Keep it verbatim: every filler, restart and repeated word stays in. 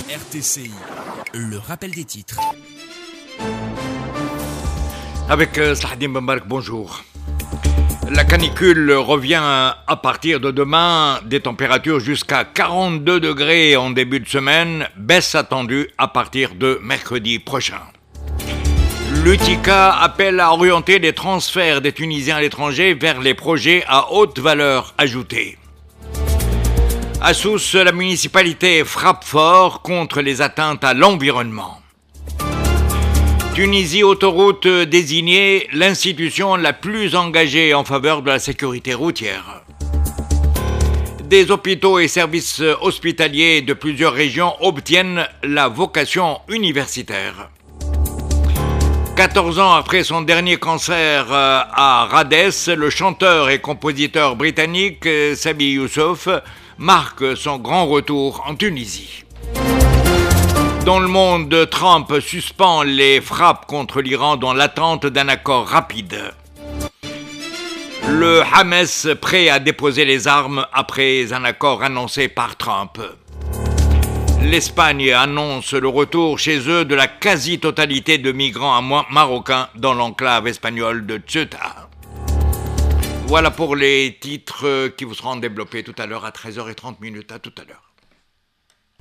R T C I, le rappel des titres. Avec euh, Slahadine Bembark, bonjour. La canicule revient à partir de demain, des températures jusqu'à quarante-deux degrés en début de semaine, baisse attendue à partir de mercredi prochain. L'U T I C A appelle à orienter les transferts des Tunisiens à l'étranger vers les projets à haute valeur ajoutée. À Sousse, la municipalité frappe fort contre les atteintes à l'environnement. Tunisie Autoroute désignée l'institution la plus engagée en faveur de la sécurité routière. Des hôpitaux et services hospitaliers de plusieurs régions obtiennent la vocation universitaire. quatorze ans après son dernier cancer à Rades, le chanteur et compositeur britannique Sami Youssef marque son grand retour en Tunisie. Dans le monde, Trump suspend les frappes contre l'Iran dans l'attente d'un accord rapide. Le Hamas prêt à déposer les armes après un accord annoncé par Trump. L'Espagne annonce le retour chez eux de la quasi-totalité de migrants marocains dans l'enclave espagnole de Ceuta. Voilà pour les titres qui vous seront développés tout à l'heure à treize heures trente. À tout à l'heure.